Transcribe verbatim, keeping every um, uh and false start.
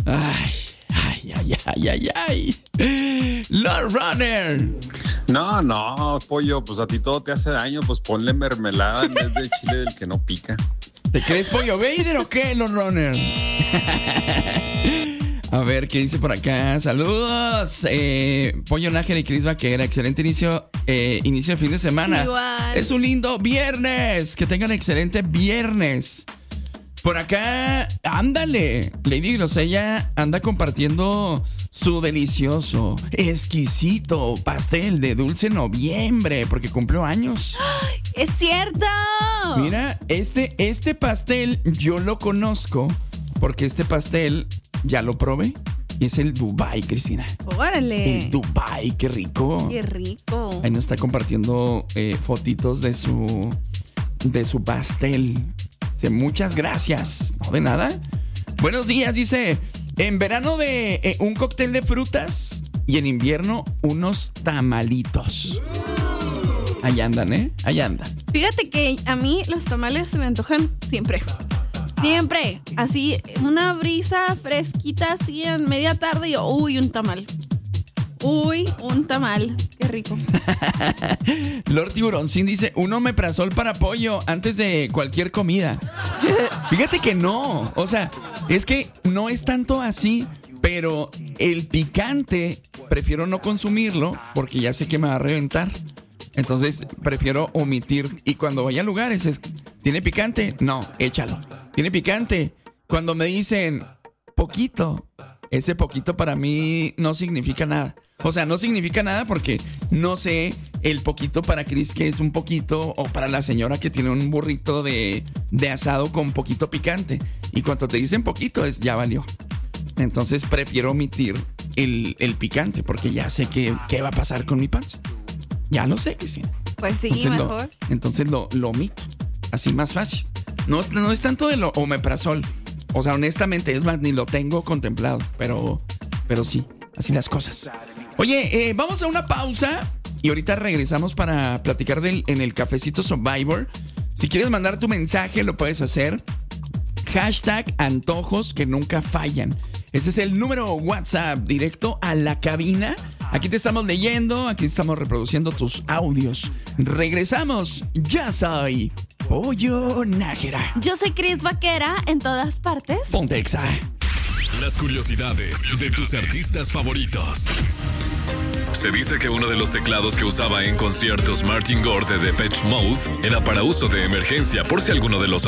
Ay, ay, ay, ay, ay, ay. Lord Runner. No, no, pollo, pues a ti todo te hace daño, pues ponle mermelada en vez de chile del que no pica. ¿Te crees pollo Vader o qué, Lord Runner? A ver, ¿qué dice por acá? Saludos. Eh, Pollo Nájera y Cris Vaquera. Excelente inicio, eh, inicio de fin de semana. Igual. Es un lindo viernes. Que tengan excelente viernes. Por acá, ándale. Lady Grosella anda compartiendo su delicioso, exquisito pastel de dulce noviembre, porque cumplió años. ¡Es cierto! Mira, este, este pastel yo lo conozco porque este pastel ya lo probé. Y es el Dubai, Cristina. ¡Órale! El Dubai, qué rico. ¡Qué rico! Ahí nos está compartiendo eh, fotitos de su, de su pastel. Dice, muchas gracias. No, de nada. Buenos días, dice. En verano de eh, un cóctel de frutas y en invierno unos tamalitos. Ahí andan, ¿eh? Ahí andan. Fíjate que a mí los tamales se me antojan siempre. Siempre. Así, una brisa fresquita así en media tarde y yo, uy, un tamal. Uy, un tamal. Qué rico. Lord Tiburoncín dice, un omeprazol para pollo antes de cualquier comida. Fíjate que no. O sea, es que no es tanto así, pero el picante prefiero no consumirlo porque ya sé que me va a reventar. Entonces prefiero omitir. Y cuando vaya a lugares es, ¿tiene picante? No, échalo. ¿Tiene picante? Cuando me dicen poquito, ese poquito para mí no significa nada. O sea, no significa nada porque no sé el poquito para Cris que es un poquito, o para la señora que tiene un burrito de, de asado con poquito picante. Y cuando te dicen poquito es ya valió. Entonces prefiero omitir el, el picante porque ya sé que, qué va a pasar con mi panza. Ya lo sé, Cristina. Pues sí, entonces mejor. Lo, entonces lo, lo omito. Así más fácil. No, no es tanto de lo omeprazol. O sea, honestamente, es más, ni lo tengo contemplado. Pero, pero sí, así las cosas. Oye, eh, vamos a una pausa y ahorita regresamos para platicar del, en el Cafecito Survivor. Si quieres mandar tu mensaje, lo puedes hacer. Hashtag antojos que nunca fallan. Ese es el número WhatsApp directo a la cabina. Aquí te estamos leyendo, aquí estamos reproduciendo tus audios. Regresamos. Ya soy Pollo Nájera. Yo soy Cris Vaquera en todas partes. Ponte Exa. Las curiosidades de tus artistas favoritos. Se dice que uno de los teclados que usaba en conciertos Martin Gore de Depeche Mode era para uso de emergencia por si alguno de los